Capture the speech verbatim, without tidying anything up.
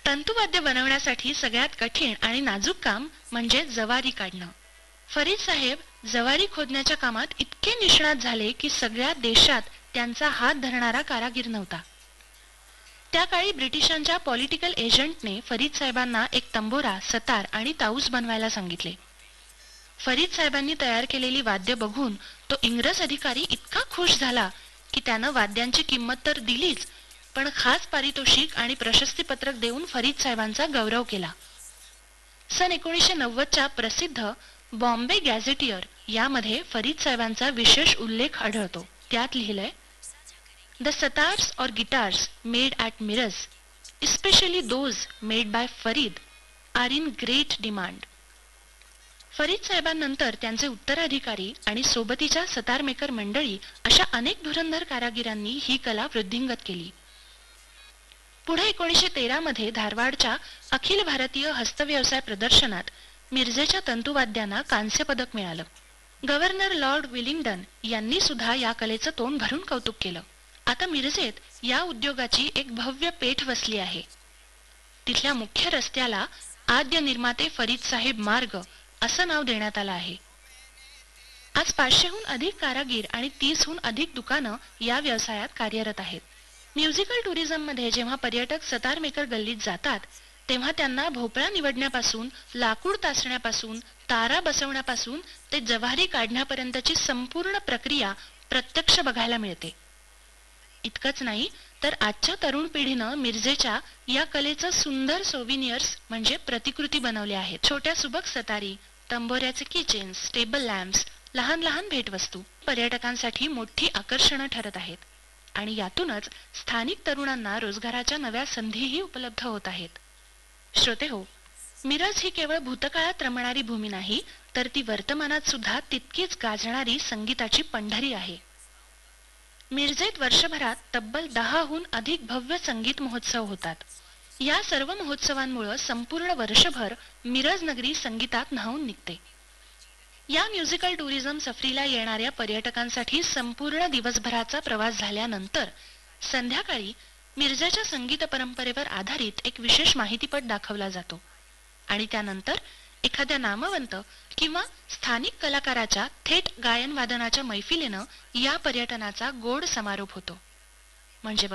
तंतुवाद्य बनवण्यासाठी सगळ्यात कठीण आणि नाजूक काम म्हणजे जवारी काढणं. फरीद साहेब जवारी खोदण्याच्या कामात इतके निष्णात झाले की सगळ्या देशात त्यांचा हात धरणारा कारागीर नव्हता. त्या काळी ब्रिटिशांच्या पॉलिटिकल एजंटने फरीद साहेबांना एक तंबोरा, सतार आणि ताऊस बनवायला सांगितले. फरीद साहेबांनी तयार केलेली वाद्य बघून तो इंग्रज अधिकारी इतका खुश झाला की त्यानं वाद्यांची किंमत तर दिलीच, पण खास पारितोषिक आणि प्रशस्तीपत्रक देऊन फरीद साहेबांचा गौरव केला. सन एकोणीसशे नव्वदच्या प्रसिद्ध बॉम्बे गॅझेटियर यामध्ये फरीद साहेबांचा विशेष उल्लेख आढळतो. त्यात लिहिलंय, द सतार्स और guitars made at Miraj, especially those made by Farid, are in great demand. Farid साहेबांनंतर त्यांचे उत्तराधिकारी आणि सोबतीच्या सतार मेकर मंडळी अशा अनेक धुरंधर कारागिरांनी ही कला वृद्धिंगत केली. पुढे एकोणीसशे तेरा मध्ये धारवाडच्या अखिल भारतीय हस्तव्यवसाय प्रदर्शनात मिरजेच्या तंतुवाद्यांना कांस्य पदक मिळालं. गव्हर्नर लॉर्ड विलिंग्डन यांनी सुद्धा या कलेचं तोंड भरून कौतुक केलं. आता मिरजेत या उद्योगाची एक भव्य पेठ वसली आहे. तिथल्या मुख्य रस्त्याला आद्य निर्माते फरीद साहेब मार्ग असं नाव देण्यात आलं आहे. आज पाचशेहून अधिक कारागीर आणि तीसहून अधिक दुकानं या व्यवसायात कार्यरत आहेत. म्युझिकल टुरिझम मध्ये जेव्हा पर्यटक सतार मेकर गल्लीत जातात तेव्हा त्यांना भोपळा निवडण्यापासून, लाकूड तासण्यापासून, तारा बसवण्यापासून ते जवारी काढण्यापर्यंतची संपूर्ण प्रक्रिया प्रत्यक्ष बघायला मिळते. इतकंच नाही तर आजच्या तरुण पिढीनं मिरजेच्या या कलेचं सुंदर सोविनियर्स म्हणजे प्रतिकृती बनवल्या आहेत. छोट्या सुबक सतारी, तंबोऱ्याचे किचेन्स, टेबल लॅम्प्स, लहान लहान भेटवस्तू पर्यटकांसाठी मोठी आकर्षणं ठरत आहेत आणि यातूनच स्थानिक तरुणांना रोजगाराच्या नव्या संधीही उपलब्ध होत आहेत. श्रोतेहो, मिरज ही केवळ भूतकाळात रमणारी भूमी नाही, तर ती वर्तमानात सुद्धा तितकीच गाजणारी संगीताची पंढरी आहे. मिरजेत वर्षभरात तब्बल दहाहून अधिक भव्य संगीत महोत्सव होतात. या सर्व महोत्सवांमुळे संपूर्ण वर्षभर मिरज नगरी संगीतात न्हाऊन निघते. या म्युझिकल टुरिझम सफरीला येणाऱ्या पर्यटकांसाठी संपूर्ण दिवसभराचा प्रवास झाल्यानंतर संध्याकाळी मिरजेच्या संगीत परंपरेवर आधारित एक विशेष माहितीपट दाखवला जातो आणि त्यानंतर एखाद्या नामवंत किंवा स्थानिक कलाकाराच्या थेट गायन वादनाच्या मैफिलीनं या पर्यटनाचा गोड समारोप होतो. म्हणजे